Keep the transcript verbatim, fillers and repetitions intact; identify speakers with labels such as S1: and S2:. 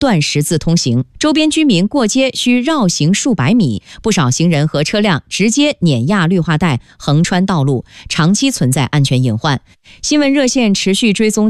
S1: 断十字通行，周边居民过街需绕行数百米，不少行人和车辆直接碾压绿化带，横穿道路，长期存在安全隐患。新闻热线持续追踪